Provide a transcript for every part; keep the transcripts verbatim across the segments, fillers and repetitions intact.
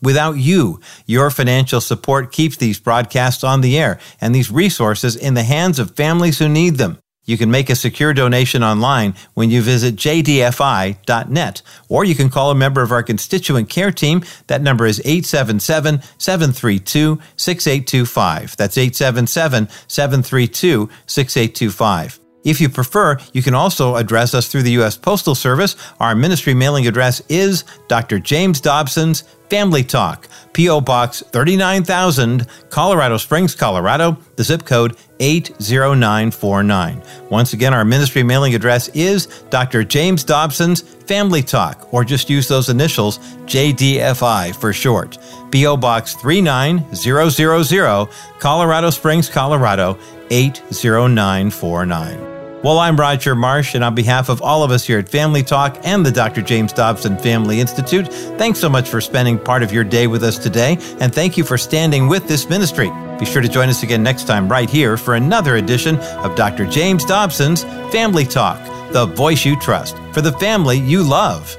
Without you, your financial support keeps these broadcasts on the air and these resources in the hands of families who need them. You can make a secure donation online when you visit j d f i dot net, or you can call a member of our constituent care team. That number is eight seven seven, seven three two, six eight two five. That's eight seven seven, seven three two, six eight two five. If you prefer, you can also address us through the U S Postal Service. Our ministry mailing address is Doctor James Dobson's Family Talk, P O. Box thirty-nine thousand, Colorado Springs, Colorado, the zip code eight zero nine four nine. Once again, our ministry mailing address is Doctor James Dobson's Family Talk, or just use those initials, J D F I for short. P O. Box three nine zero zero zero, Colorado Springs, Colorado, eight zero nine four nine. Well, I'm Roger Marsh, and on behalf of all of us here at Family Talk and the Doctor James Dobson Family Institute, thanks so much for spending part of your day with us today, and thank you for standing with this ministry. Be sure to join us again next time right here for another edition of Doctor James Dobson's Family Talk, the voice you trust for the family you love.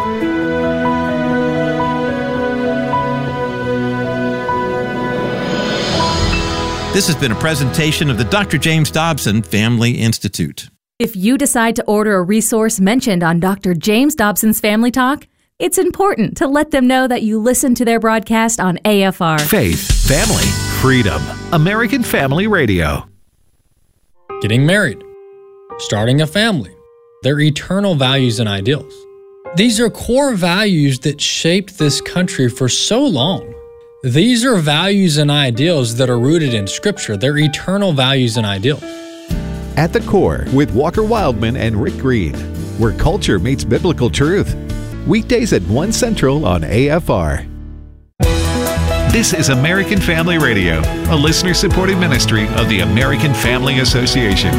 This has been a presentation of the Doctor James Dobson Family Institute. If you decide to order a resource mentioned on Doctor James Dobson's Family Talk, it's important to let them know that you listen to their broadcast on A F R. Faith, family, freedom. American Family Radio. Getting married, starting a family, their eternal values and ideals. These are core values that shaped this country for so long. These are values and ideals that are rooted in Scripture. They're eternal values and ideals. At the Core with Walker Wildman and Rick Green, where culture meets biblical truth. Weekdays at one Central on A F R. This is American Family Radio, a listener-supported ministry of the American Family Association.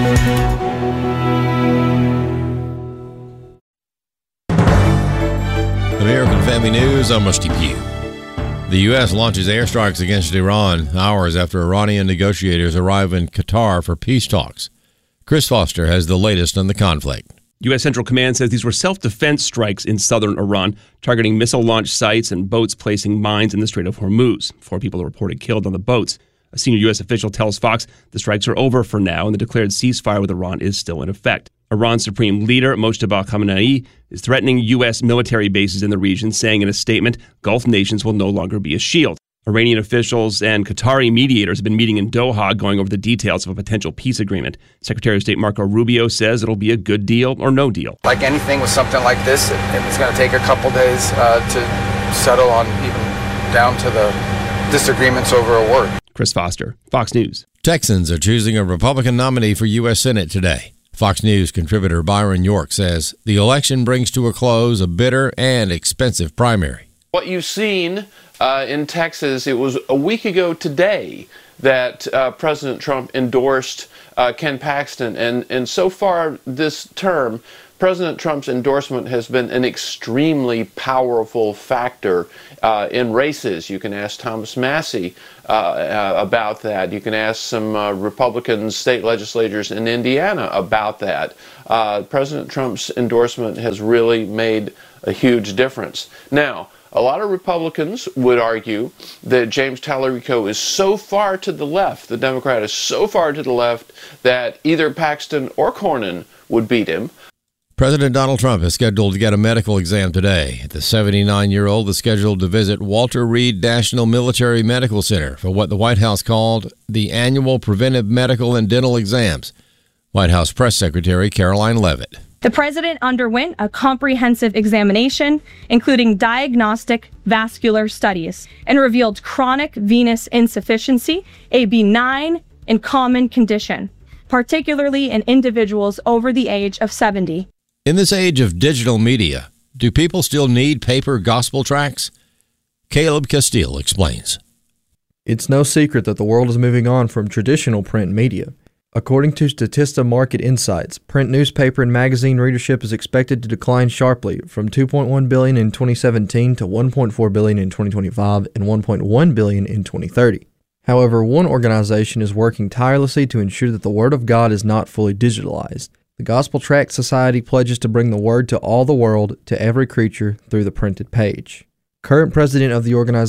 American Family News, I'm Rusty Pugh. The U S launches airstrikes against Iran hours after Iranian negotiators arrive in Qatar for peace talks. Chris Foster has the latest on the conflict. U S. Central Command says these were self-defense strikes in southern Iran, targeting missile launch sites and boats placing mines in the Strait of Hormuz. Four people are reported killed on the boats. A senior U S official tells Fox the strikes are over for now and the declared ceasefire with Iran is still in effect. Iran's Supreme Leader, Mojtaba Khamenei, is threatening U S military bases in the region, saying in a statement, Gulf nations will no longer be a shield. Iranian officials and Qatari mediators have been meeting in Doha, going over the details of a potential peace agreement. Secretary of State Marco Rubio says it'll be a good deal or no deal. Like anything with something like this, it, it's going to take a couple days uh, to settle on, even down to the disagreements over a word. Chris Foster, Fox News. Texans are choosing a Republican nominee for U S. Senate today. Fox News contributor Byron York says the election brings to a close a bitter and expensive primary. What you've seen uh, in Texas, it was a week ago today that uh, President Trump endorsed uh, Ken Paxton. And, and so far this term, President Trump's endorsement has been an extremely powerful factor uh, in races. You can ask Thomas Massie uh, uh, about that. You can ask some uh, Republican state legislators in Indiana about that. Uh, President Trump's endorsement has really made a huge difference. Now, a lot of Republicans would argue that James Tallarico is so far to the left, the Democrat is so far to the left, that either Paxton or Cornyn would beat him. President Donald Trump is scheduled to get a medical exam today. The seventy-nine-year-old is scheduled to visit Walter Reed National Military Medical Center for what the White House called the annual preventive medical and dental exams. White House Press Secretary Caroline Leavitt. The president underwent a comprehensive examination, including diagnostic vascular studies, and revealed chronic venous insufficiency, a benign and common condition, particularly in individuals over the age of seventy. In this age of digital media, do people still need paper gospel tracts? Caleb Castile explains. It's no secret that the world is moving on from traditional print media. According to Statista Market Insights, print newspaper and magazine readership is expected to decline sharply from two point one billion in twenty seventeen to one point four billion in twenty twenty-five and one point one billion in twenty thirty. However, one organization is working tirelessly to ensure that the Word of God is not fully digitalized. The Gospel Tract Society pledges to bring the Word to all the world, to every creature, through the printed page. Current president of the organization